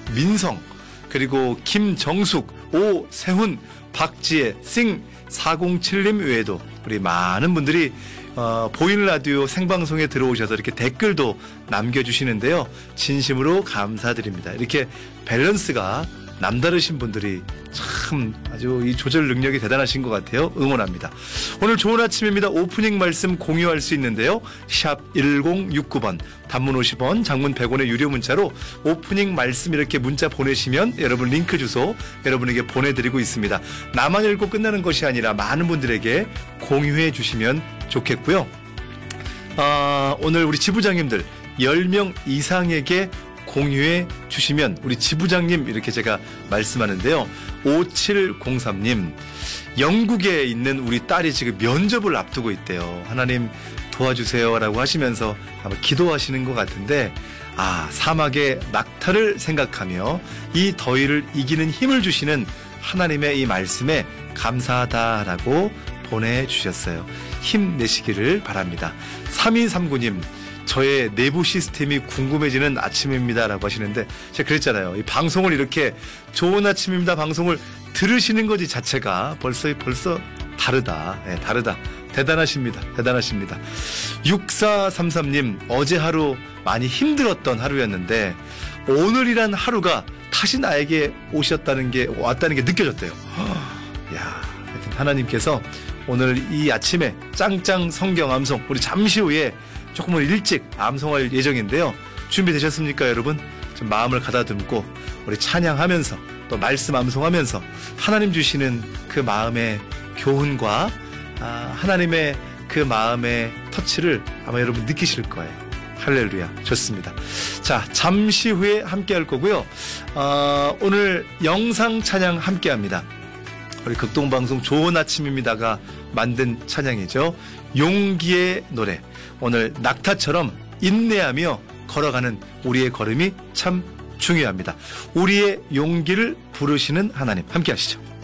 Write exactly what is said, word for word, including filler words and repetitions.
민성, 그리고 김정숙, 오세훈, 박지혜, 싱 사공칠 님 외에도 우리 많은 분들이 어, 보이는 라디오 생방송에 들어오셔서 이렇게 댓글도 남겨주시는데요. 진심으로 감사드립니다. 이렇게 밸런스가 남다르신 분들이 참 아주 이 조절 능력이 대단하신 것 같아요. 응원합니다. 오늘 좋은 아침입니다. 오프닝 말씀 공유할 수 있는데요. 샵 일공육구 번, 단문 오십 원, 장문 백 원의 유료 문자로 오프닝 말씀 이렇게 문자 보내시면 여러분 링크 주소 여러분에게 보내드리고 있습니다. 나만 읽고 끝나는 것이 아니라 많은 분들에게 공유해 주시면 좋겠고요. 아, 오늘 우리 지부장님들 열 명 이상에게 공유해 주시면 우리 지부장님 이렇게 제가 말씀하는데요. 오칠공삼 님, 영국에 있는 우리 딸이 지금 면접을 앞두고 있대요. 하나님 도와주세요 라고 하시면서 아마 기도하시는 것 같은데, 아, 사막의 낙타를 생각하며 이 더위를 이기는 힘을 주시는 하나님의 이 말씀에 감사하다라고 보내주셨어요. 힘내시기를 바랍니다. 삼이삼구 님, 저의 내부 시스템이 궁금해지는 아침입니다 라고 하시는데, 제가 그랬잖아요. 이 방송을 이렇게 좋은 아침입니다 방송을 들으시는 것 자체가 벌써 벌써 다르다. 네, 다르다. 대단하십니다. 대단하십니다. 육사삼삼 님, 어제 하루 많이 힘들었던 하루였는데 오늘이란 하루가 다시 나에게 오셨다는 게 왔다는 게 느껴졌대요. 야, 하여튼 하나님께서 오늘 이 아침에 짱짱 성경 암송, 우리 잠시 후에 조금은 일찍 암송할 예정인데요. 준비되셨습니까, 여러분? 좀 마음을 가다듬고 우리 찬양하면서 또 말씀 암송하면서 하나님 주시는 그 마음의 교훈과 아, 하나님의 그 마음의 터치를 아마 여러분 느끼실 거예요. 할렐루야. 좋습니다. 자, 잠시 후에 함께 할 거고요. 어, 오늘 영상 찬양 함께 합니다. 우리 극동방송 좋은 아침입니다가 만든 찬양이죠. 용기의 노래. 오늘 낙타처럼 인내하며 걸어가는 우리의 걸음이 참 중요합니다. 우리의 용기를 부르시는 하나님 함께 하시죠.